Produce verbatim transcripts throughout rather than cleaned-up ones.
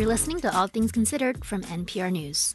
You're listening to All Things Considered from N P R News.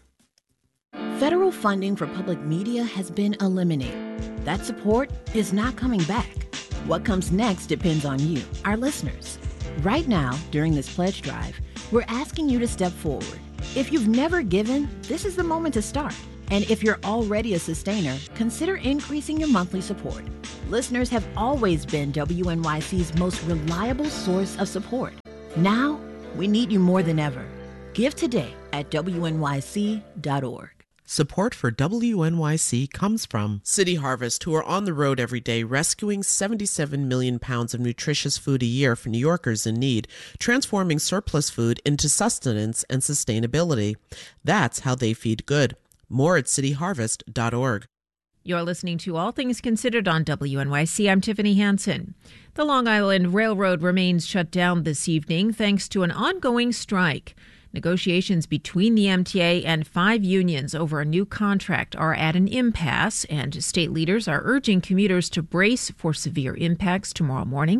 Federal funding for public media has been eliminated. That support is not coming back. What comes next depends on you, our listeners. Right now, during this pledge drive, we're asking you to step forward. If you've never given, this is the moment to start. And if you're already a sustainer, consider increasing your monthly support. Listeners have always been W N Y C's most reliable source of support. Now, we need you more than ever. Give today at W N Y C dot org. Support for W N Y C comes from City Harvest, who are on the road every day rescuing seventy-seven million pounds of nutritious food a year for New Yorkers in need, transforming surplus food into sustenance and sustainability. That's how they feed good. More at city harvest dot org. You're listening to All Things Considered on W N Y C. I'm Tiffany Hansen. The Long Island Railroad remains shut down this evening thanks to an ongoing strike. Negotiations between the M T A and five unions over a new contract are at an impasse, and state leaders are urging commuters to brace for severe impacts tomorrow morning.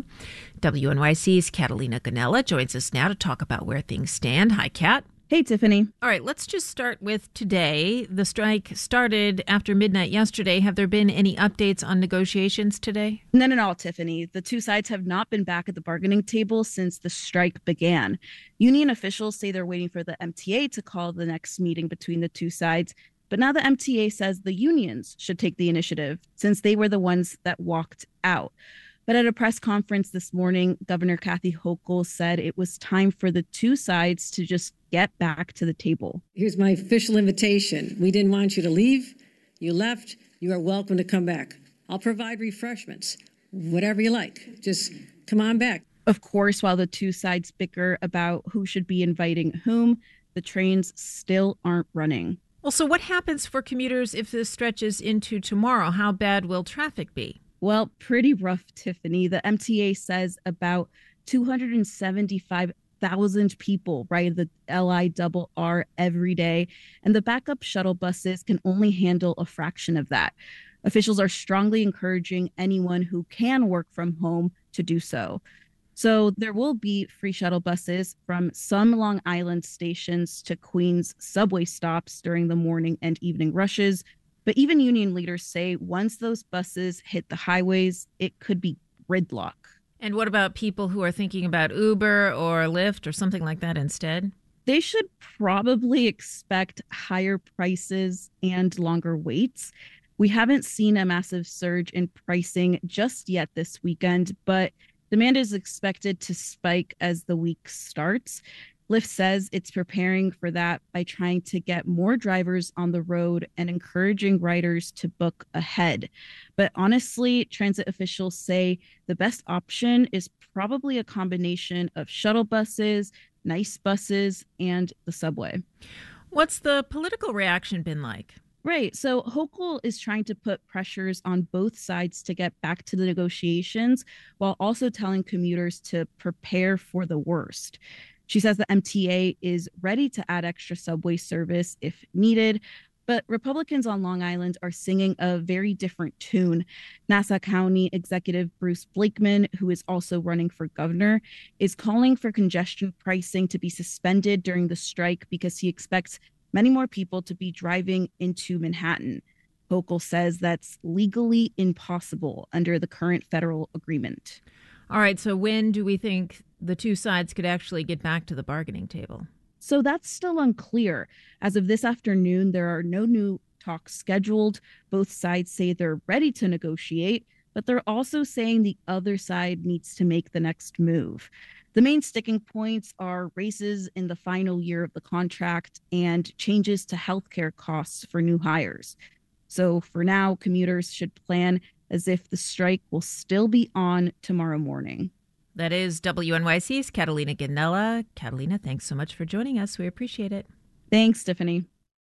W N Y C's Catalina Ganella joins us now to talk about where things stand. Hi, Kat. Hey, Tiffany. All right, let's just start with today. The strike started after midnight yesterday. Have there been any updates on negotiations today? None at all, Tiffany. The two sides have not been back at the bargaining table since the strike began. Union officials say they're waiting for the M T A to call the next meeting between the two sides. But now the M T A says the unions should take the initiative since they were the ones that walked out. But at a press conference this morning, Governor Kathy Hochul said it was time for the two sides to just get back to the table. Here's my official invitation. We didn't want you to leave. You left. You are welcome to come back. I'll provide refreshments, whatever you like. Just come on back. Of course, while the two sides bicker about who should be inviting whom, the trains still aren't running. Well, so what happens for commuters if this stretches into tomorrow? How bad will traffic be? Well, pretty rough, Tiffany. The M T A says about two hundred seventy-five thousand people ride the L I R R every day, and the backup shuttle buses can only handle a fraction of that. Officials are strongly encouraging anyone who can work from home to do so. So there will be free shuttle buses from some Long Island stations to Queens subway stops during the morning and evening rushes. But even union leaders say once those buses hit the highways, it could be gridlock. And what about people who are thinking about Uber or Lyft or something like that instead? They should probably expect higher prices and longer waits. We haven't seen a massive surge in pricing just yet this weekend, but demand is expected to spike as the week starts. Lyft says it's preparing for that by trying to get more drivers on the road and encouraging riders to book ahead. But honestly, transit officials say the best option is probably a combination of shuttle buses, nice buses, and the subway. What's the political reaction been like? Right. So Hochul is trying to put pressures on both sides to get back to the negotiations while also telling commuters to prepare for the worst. She says the M T A is ready to add extra subway service if needed, but Republicans on Long Island are singing a very different tune. Nassau County Executive Bruce Blakeman, who is also running for governor, is calling for congestion pricing to be suspended during the strike because he expects many more people to be driving into Manhattan. Hochul says that's legally impossible under the current federal agreement. All right, so when do we think the two sides could actually get back to the bargaining table? So that's still unclear. As of this afternoon, there are no new talks scheduled. Both sides say they're ready to negotiate, but they're also saying the other side needs to make the next move. The main sticking points are raises in the final year of the contract and changes to healthcare costs for new hires. So for now, commuters should plan as if the strike will still be on tomorrow morning. That is W N Y C's Catalina Ganella. Catalina, thanks so much for joining us. We appreciate it. Thanks, Tiffany.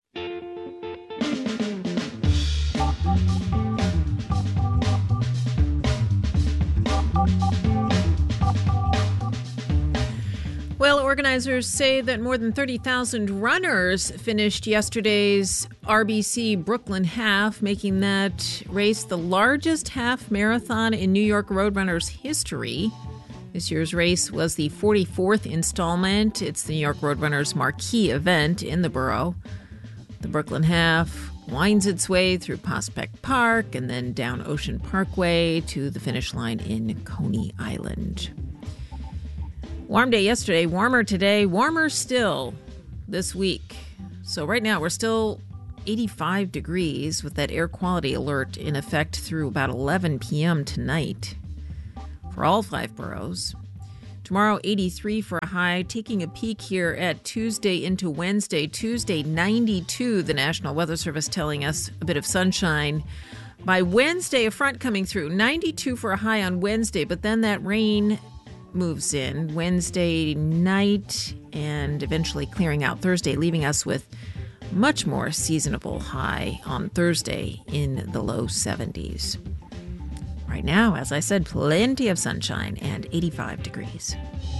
Well, organizers say that more than thirty thousand runners finished yesterday's R B C Brooklyn Half, making that race the largest half marathon in New York Roadrunners history. This year's race was the forty-fourth installment. It's the New York Roadrunners marquee event in the borough. The Brooklyn Half winds its way through Prospect Park and then down Ocean Parkway to the finish line in Coney Island. Warm day yesterday, warmer today, warmer still this week. So right now we're still eighty-five degrees with that air quality alert in effect through about eleven p.m. tonight for all five boroughs. Tomorrow, eighty-three for a high, taking a peek here at Tuesday into Wednesday. Tuesday, ninety-two, the National Weather Service telling us a bit of sunshine. By Wednesday, a front coming through, ninety-two for a high on Wednesday, but then that rain moves in Wednesday night and eventually clearing out Thursday, leaving us with much more seasonable high on Thursday in the low seventies. Right now, as I said, plenty of sunshine and eighty-five degrees.